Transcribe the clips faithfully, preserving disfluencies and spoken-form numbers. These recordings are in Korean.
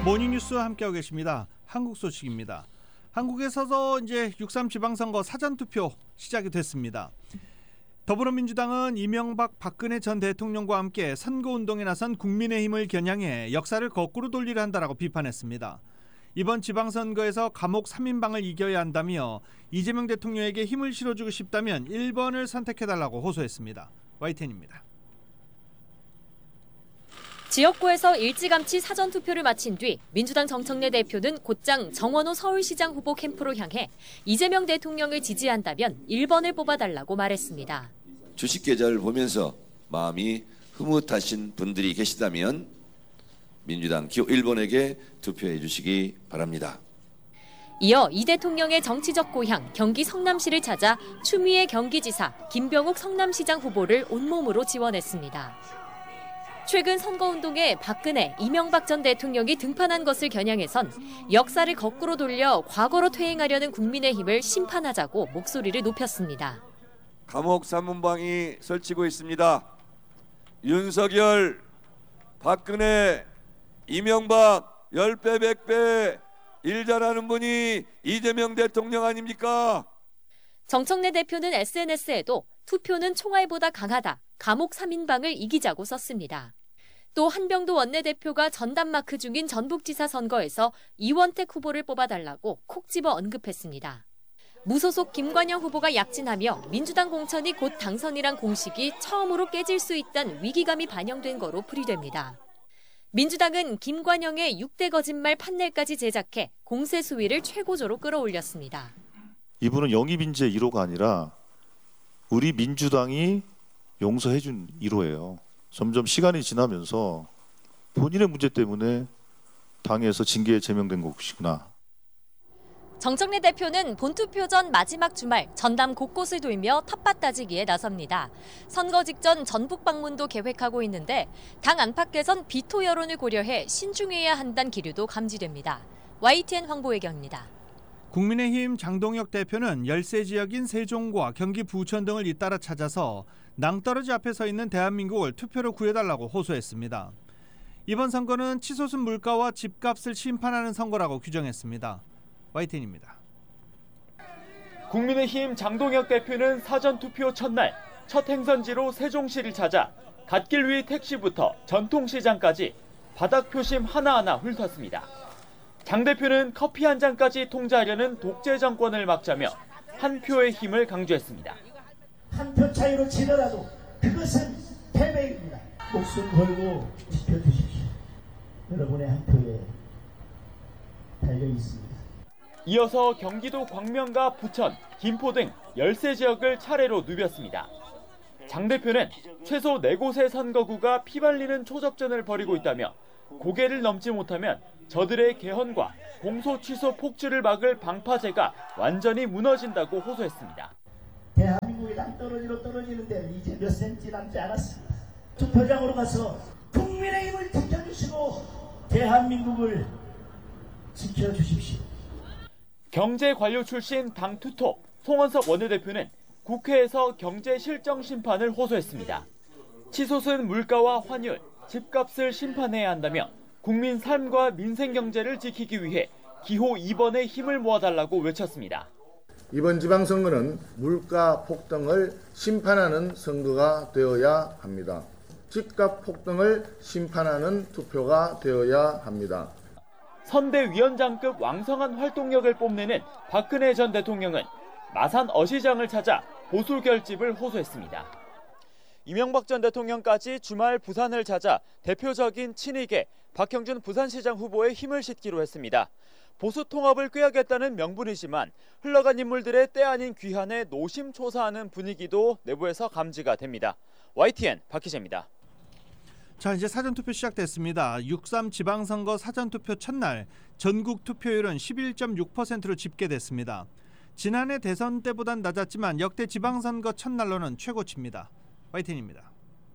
모닝뉴스 함께하고 계십니다. 한국 소식입니다. 한국에서도 이제 육삼 지방선거 사전투표 시작이 됐습니다. 더불어민주당은 이명박 박근혜 전 대통령과 함께 선거운동에 나선 국민의힘을 겨냥해 역사를 거꾸로 돌리려 한다라고 비판했습니다. 이번 지방선거에서 감옥 삼 인방을 이겨야 한다며 이재명 대통령에게 힘을 실어주고 싶다면 일 번을 선택해달라고 호소했습니다. 와이텐입니다. 지역구에서 일찌감치 사전투표를 마친 뒤 민주당 정청래 대표는 곧장 정원호 서울시장 후보 캠프로 향해 이재명 대통령을 지지한다면 일 번을 뽑아달라고 말했습니다. 주식 계좌를 보면서 마음이 흐뭇하신 분들이 계시다면 민주당 기호 일 번에게 투표해 주시기 바랍니다. 이어 이 대통령의 정치적 고향 경기 성남시를 찾아 추미애 경기지사, 김병욱 성남시장 후보를 온몸으로 지원했습니다. 최근 선거운동에 박근혜, 이명박 전 대통령이 등판한 것을 겨냥해선 역사를 거꾸로 돌려 과거로 퇴행하려는 국민의힘을 심판하자고 목소리를 높였습니다. 감옥 삼 인방이 설치고 있습니다. 윤석열, 박근혜, 이명박 십 배, 백 배 일 잘하는 분이 이재명 대통령 아닙니까? 정청래 대표는 에스엔에스에도 투표는 총알보다 강하다. 감옥 삼 인방을 이기자고 썼습니다. 또 한병도 원내대표가 전담 마크 중인 전북지사 선거에서 이원택 후보를 뽑아달라고 콕 집어 언급했습니다. 무소속 김관영 후보가 약진하며 민주당 공천이 곧 당선이란 공식이 처음으로 깨질 수 있다는 위기감이 반영된 거로 풀이됩니다. 민주당은 김관영의 육 대 거짓말 판넬까지 제작해 공세 수위를 최고조로 끌어올렸습니다. 이분은 영입인재 일 호가 아니라 우리 민주당이 용서해준 일 호예요. 점점 시간이 지나면서 본인의 문제 때문에 당에서 징계에 제명된 것이구나. 정청래 대표는 본투표 전 마지막 주말 전남 곳곳을 돌며 텃밭 다지기에 나섭니다. 선거 직전 전북 방문도 계획하고 있는데 당 안팎에선 비토 여론을 고려해 신중해야 한다는 기류도 감지됩니다. 와이티엔 황보혜경입니다. 국민의힘 장동혁 대표는 열세 지역인 세종과 경기 부천 등을 잇따라 찾아서 낭떠러지 앞에 서 있는 대한민국을 투표로 구해달라고 호소했습니다. 이번 선거는 치솟은 물가와 집값을 심판하는 선거라고 규정했습니다. 와이텐입니다. 국민의힘 장동혁 대표는 사전투표 첫날 첫 행선지로 세종시를 찾아 갓길 위 택시부터 전통시장까지 바닥 표심 하나하나 훑었습니다. 장 대표는 커피 한 잔까지 통제하려는 독재 정권을 막자며 한 표의 힘을 강조했습니다. 한 표 차이로 지더라도 그것은 패배입니다. 목숨 걸고 지켜주십시오. 여러분의 한 표에 달려 있습니다. 이어서 경기도 광명과 부천, 김포 등 열세 지역을 차례로 누볐습니다. 장 대표는 최소 네 곳의 선거구가 피말리는 초접전을 벌이고 있다며 고개를 넘지 못하면 저들의 개헌과 공소 취소 폭주를 막을 방파제가 완전히 무너진다고 호소했습니다. 대한민국이 낭떠러지로 떨어지는데 이제 몇 센치 남지 않았습니다. 투표장으로 가서 국민의힘을 지켜주시고 대한민국을 지켜주십시오. 경제관료 출신 당 투톱 송원석 원내대표는 국회에서 경제 실정 심판을 호소했습니다. 치솟은 물가와 환율, 집값을 심판해야 한다며 국민 삶과 민생 경제를 지키기 위해 기호 이 번에 힘을 모아달라고 외쳤습니다. 이번 지방선거는 물가 폭등을 심판하는 선거가 되어야 합니다. 집값 폭등을 심판하는 투표가 되어야 합니다. 선대위원장급 왕성한 활동력을 뽐내는 박근혜 전 대통령은 마산 어시장을 찾아 보수 결집을 호소했습니다. 이명박 전 대통령까지 주말 부산을 찾아 대표적인 친이계 박형준 부산시장 후보에 힘을 싣기로 했습니다. 보수 통합을 꾀하겠다는 명분이지만 흘러간 인물들의 때 아닌 귀환에 노심초사하는 분위기도 내부에서 감지가 됩니다. 와이티엔 박희재입니다. 자, 이제 사전투표 시작됐습니다. 육삼 지방선거 사전투표 첫날 전국 투표율은 십일 점 육 퍼센트로 집계됐습니다. 지난해 대선 때보단 낮았지만 역대 지방선거 첫날로는 최고치입니다. 와이텐입니다.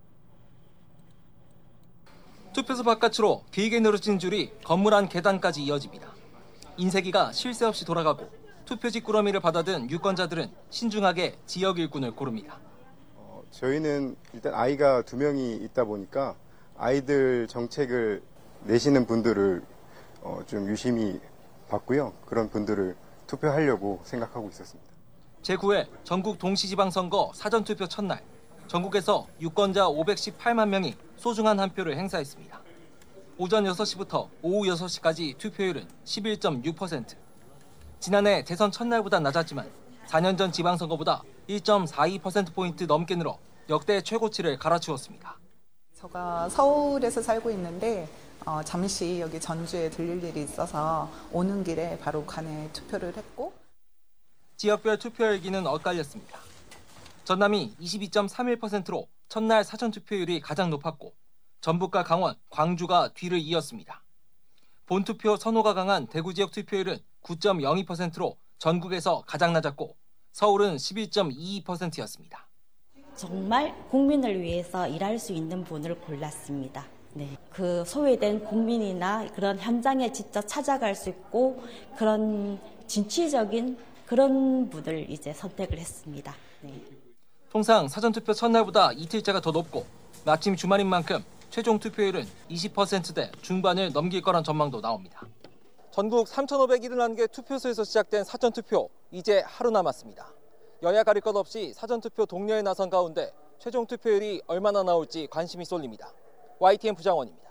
투표소 바깥으로 길게 늘어진 줄이 건물 안 계단까지 이어집니다. 인쇄기가 쉴 새 없이 돌아가고 투표지 꾸러미를 받아든 유권자들은 신중하게 지역 일꾼을 고릅니다. 어, 저희는 일단 아이가 두 명이 있다 보니까 아이들 정책을 내시는 분들을 어, 좀 유심히 봤고요. 그런 분들을 투표하려고 생각하고 있었습니다. 제구 회 전국 동시지방선거 사전투표 첫날 전국에서 유권자 오백십팔만 명이 소중한 한 표를 행사했습니다. 오전 여섯 시부터 오후 여섯 시까지 투표율은 십일 점 육 퍼센트. 지난해 대선 첫날보다 낮았지만 사 년 전 지방선거보다 일 점 사이 퍼센트포인트 넘게 늘어 역대 최고치를 갈아치웠습니다. 제가 서울에서 살고 있는데 어, 잠시 여기 전주에 들릴 일이 있어서 오는 길에 바로 관에 투표를 했고 지역별 투표 열기는 엇갈렸습니다. 전남이 이십이 점 삼일 퍼센트로 첫날 사전투표율이 가장 높았고 전북과 강원, 광주가 뒤를 이었습니다. 본투표 선호가 강한 대구 지역 투표율은 구 점 영이 퍼센트로 전국에서 가장 낮았고 서울은 십일 점 이이 퍼센트였습니다. 정말 국민을 위해서 일할 수 있는 분을 골랐습니다. 네, 그 소외된 국민이나 그런 현장에 직접 찾아갈 수 있고 그런 진취적인 그런 분을 이제 선택을 했습니다. 네. 통상 사전투표 첫날보다 이틀째가 더 높고 마침 주말인 만큼 최종 투표율은 이십 퍼센트대 중반을 넘길 거란 전망도 나옵니다. 전국 삼천오백칠십일 개 투표소에서 시작된 사전투표, 이제 하루 남았습니다. 여야 가릴 것 없이 사전투표 독려에 나선 가운데 최종 투표율이 얼마나 나올지 관심이 쏠립니다. 와이티엔 부장원입니다.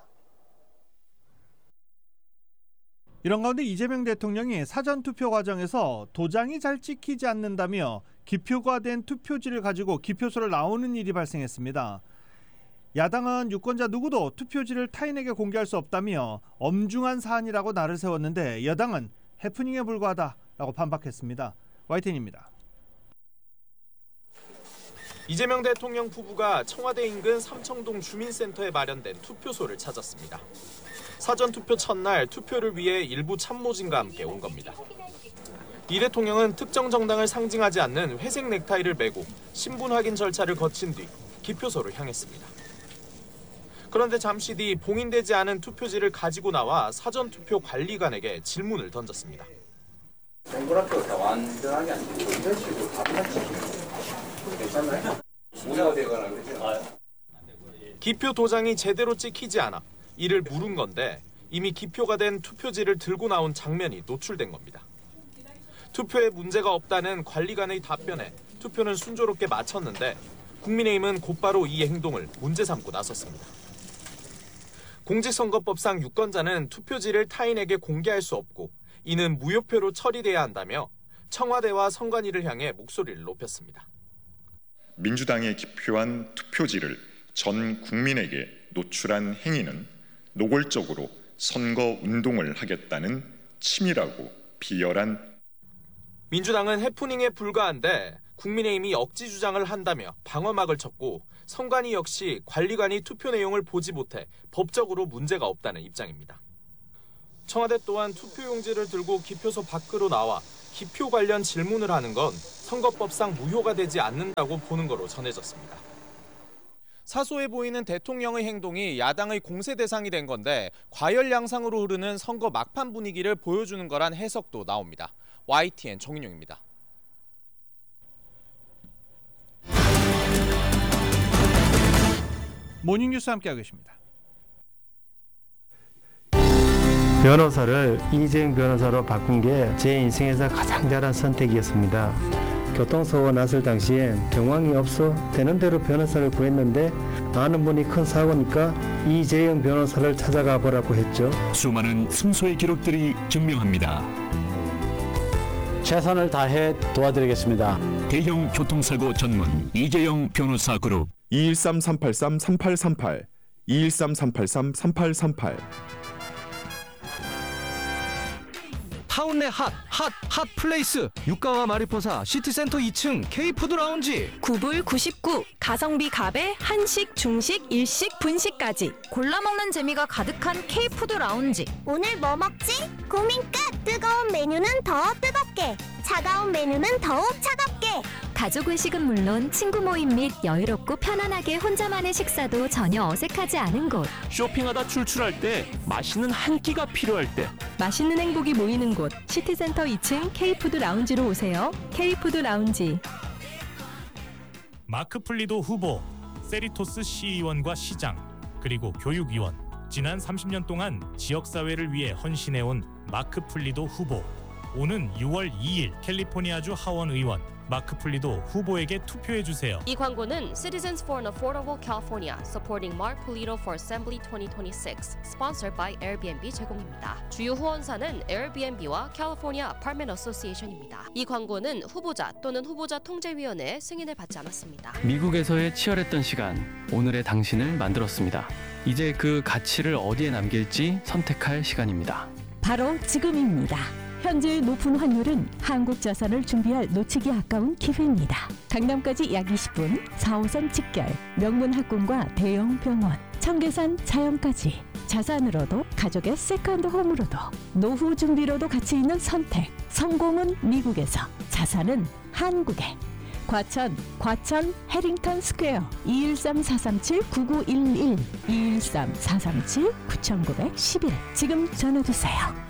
이런 가운데 이재명 대통령이 사전투표 과정에서 도장이 잘 찍히지 않는다며 기표가 된 투표지를 가지고 기표소를 나오는 일이 발생했습니다. 야당은 유권자 누구도 투표지를 타인에게 공개할 수 없다며 엄중한 사안이라고 날을 세웠는데 여당은 해프닝에 불과하다라고 반박했습니다. 와이티엔입니다. 이재명 대통령 부부가 청와대 인근 삼청동 주민센터에 마련된 투표소를 찾았습니다. 사전투표 첫날 투표를 위해 일부 참모진과 함께 온 겁니다. 이 대통령은 특정 정당을 상징하지 않는 회색 넥타이를 메고 신분 확인 절차를 거친 뒤 기표소를 향했습니다. 그런데 잠시 뒤 봉인되지 않은 투표지를 가지고 나와 사전투표 관리관에게 질문을 던졌습니다. 동그랗게 다 완전하게 안 되고 이런 식으로 다 같이 괜찮나요? 무효가 되거나 그러죠? 기표 도장이 제대로 찍히지 않아 이를 물은 건데 이미 기표가 된 투표지를 들고 나온 장면이 노출된 겁니다. 투표에 문제가 없다는 관리관의 답변에 투표는 순조롭게 마쳤는데 국민의힘은 곧바로 이 행동을 문제 삼고 나섰습니다. 공직선거법상 유권자는 투표지를 타인에게 공개할 수 없고 이는 무효표로 처리돼야 한다며 청와대와 선관위를 향해 목소리를 높였습니다. 민주당에 기표한 투표지를 전 국민에게 노출한 행위는 노골적으로 선거 운동을 하겠다는 치밀하고 비열한 민주당은 해프닝에 불과한데 국민의힘이 억지 주장을 한다며 방어막을 쳤고 선관위 역시 관리관이 투표 내용을 보지 못해 법적으로 문제가 없다는 입장입니다. 청와대 또한 투표용지를 들고 기표소 밖으로 나와 기표 관련 질문을 하는 건 선거법상 무효가 되지 않는다고 보는 거로 전해졌습니다. 사소해 보이는 대통령의 행동이 야당의 공세 대상이 된 건데 과열 양상으로 흐르는 선거 막판 분위기를 보여주는 거란 해석도 나옵니다. 와이티엔 정인용입니다. 모닝뉴스 함께하고 계십니다. 변호사를 이재용 변호사로 바꾼 게 제 인생에서 가장 잘한 선택이었습니다. 교통사고가 났을 당시엔 경황이 없어 되는 대로 변호사를 구했는데 아는 분이 큰 사고니까 이재용 변호사를 찾아가 보라고 했죠. 수많은 승소의 기록들이 증명합니다. 최선을 다해 도와드리겠습니다. 대형 교통사고 전문 이재용 변호사 그룹 이일삼 삼팔삼 삼팔삼팔 이일삼 삼팔삼 삼팔삼팔 타운 내 핫, 핫, 핫 플레이스 유가와 마리포사 시티센터 이 층 K푸드 라운지 구불 구십구 가성비 갑에 한식, 중식, 일식, 분식까지 골라먹는 재미가 가득한 K푸드 라운지. 오늘 뭐 먹지? 고민 끝! 뜨거운 메뉴는 더 뜨겁게, 차가운 메뉴는 더욱 차갑게. 가족 외식은 물론 친구 모임 및 여유롭고 편안하게 혼자만의 식사도 전혀 어색하지 않은 곳. 쇼핑하다 출출할 때 맛있는 한 끼가 필요할 때 맛있는 행복이 모이는 곳 시티센터 이 층 K푸드 라운지로 오세요. K푸드 라운지. 마크 플리도 후보, 세리토스 시의원과 시장, 그리고 교육위원, 지난 삼십 년 동안 지역사회를 위해 헌신해온 마크 플리도 후보. 오는 유월 이일 캘리포니아주 하원 의원 마크 플리도 후보에게 투표해주세요. 이 광고는 Citizens for an Affordable California supporting Mark Pulido for Assembly twenty twenty-six, sponsored by 에어비앤비 제공입니다. 주요 후원사는 에어비앤비와 California Apartment Association입니다. 이 광고는 후보자 또는 후보자 통제위원회의 승인을 받지 않았습니다. 미국에서의 치열했던 시간, 오늘의 당신을 만들었습니다. 이제 그 가치를 어디에 남길지 선택할 시간입니다. 바로 지금입니다. 현재의 높은 환율은 한국 자산을 준비할 놓치기 아까운 기회입니다. 강남까지 약 이십 분, 사 호선 직결, 명문 학군과 대형 병원, 청계산 자연까지 자산으로도 가족의 세컨드 홈으로도 노후 준비로도 가치 있는 선택. 성공은 미국에서, 자산은 한국에. 과천, 과천 해링턴 스퀘어 이일삼 사삼칠 구구일일 이일삼 사삼칠 구구일일 지금 전화주세요.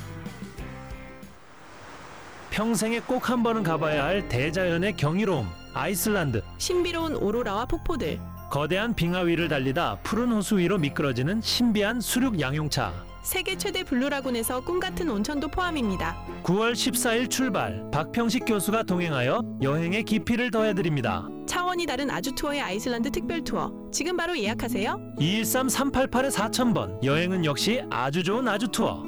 평생에 꼭 한 번은 가봐야 할 대자연의 경이로움, 아이슬란드. 신비로운 오로라와 폭포들. 거대한 빙하 위를 달리다 푸른 호수 위로 미끄러지는 신비한 수륙 양용차. 세계 최대 블루라군에서 꿈같은 온천도 포함입니다. 구월 십사일 출발, 박평식 교수가 동행하여 여행의 깊이를 더해드립니다. 차원이 다른 아주 투어의 아이슬란드 특별 투어. 지금 바로 예약하세요. 이일삼 삼팔팔 사천 번. 여행은 역시 아주 좋은 아주 투어.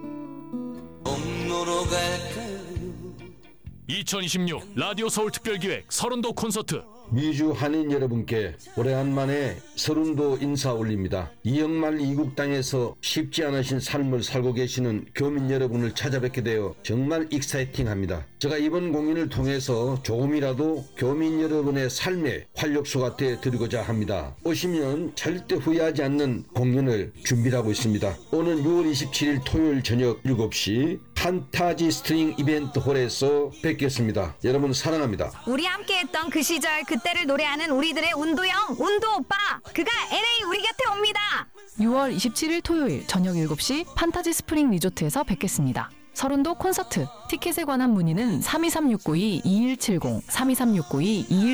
이천이십육 라디오 서울 특별기획 서른도 콘서트. 미주 한인 여러분께 오래간만에 서른도 인사 올립니다. 이영말 이국 땅에서 쉽지 않으신 삶을 살고 계시는 교민 여러분을 찾아뵙게 되어 정말 익사이팅합니다. 제가 이번 공연을 통해서 조금이라도 교민 여러분의 삶의 활력소가 되어 드리고자 합니다. 오시면 절대 후회하지 않는 공연을 준비하고 있습니다. 오는 유월 이십칠일 토요일 저녁 일곱 시 판타지 스트링 이벤트 홀에서 뵙겠습니다. 여러분 사랑합니다. 우리 함께했던 그 시절 그때를 노래하는 우리들의 운도형 운도 오빠, 그가 엘에이 우리 곁에 옵니다. 유월 이십칠일 토요일 저녁 일곱 시 판타지 스프링 리조트에서 뵙겠습니다. 서른도 콘서트. 티켓에 관한 문의는 삼이삼육구이 이일칠공 삼이삼육구이 이일